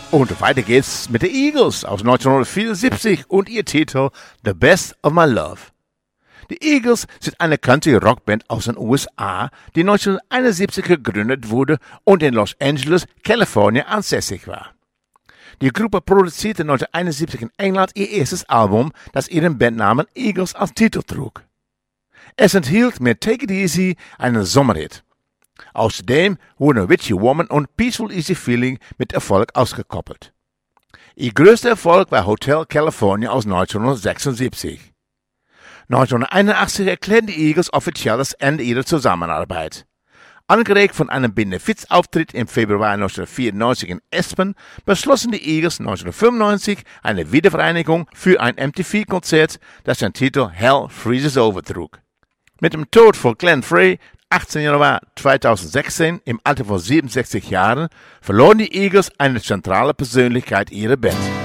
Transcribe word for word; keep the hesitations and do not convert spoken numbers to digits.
Und weiter geht's mit den Eagles aus neunzehnhundertvierundsiebzig und ihr Titel The Best of My Love. Die Eagles sind eine Country-Rock-Band aus den U S A, die neunzehnhunderteinundsiebzig gegründet wurde und in Los Angeles, Kalifornien ansässig war. Die Gruppe produzierte neunzehnhunderteinundsiebzig in England ihr erstes Album, das ihren Bandnamen Eagles als Titel trug. Es enthielt mit Take It Easy einen Sommerhit. Außerdem wurden Witchy Woman und Peaceful Easy Feeling mit Erfolg ausgekoppelt. Ihr größter Erfolg war Hotel California aus neunzehnhundertsechsundsiebzig. neunzehnhunderteinundachtzig erklärten die Eagles offiziell das Ende ihrer Zusammenarbeit. Angeregt von einem Benefizauftritt im Februar neunzehnhundertvierundneunzig in Aspen beschlossen die Eagles neunzehnhundertfünfundneunzig eine Wiedervereinigung für ein M T V-Konzert, das den Titel Hell Freezes Over trug. Mit dem Tod von Glenn Frey, achtzehnten Januar zweitausendsechzehn, im Alter von siebenundsechzig Jahren, verloren die Eagles eine zentrale Persönlichkeit ihrer Band.